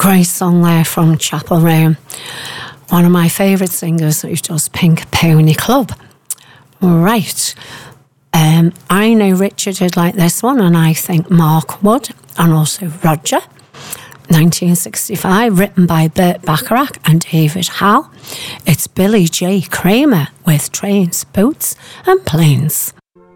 Great song there from Chapel Roan. One of my favourite singers who does Pink Pony Club. Right. I know Richard would like this one, and I think Mark would, and also Roger. 1965, written by Burt Bacharach and David Howe. It's Billy J. Kramer with Trains, Boats and Planes.